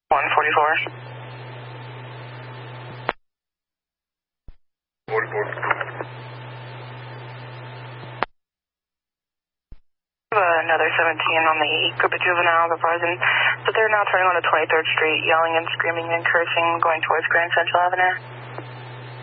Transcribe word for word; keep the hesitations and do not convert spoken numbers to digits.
one forty-four. forty-four. Another seventeen on the group of juveniles advising that they're now turning on to twenty-third Street, yelling and screaming and cursing, going towards Grand Central Avenue.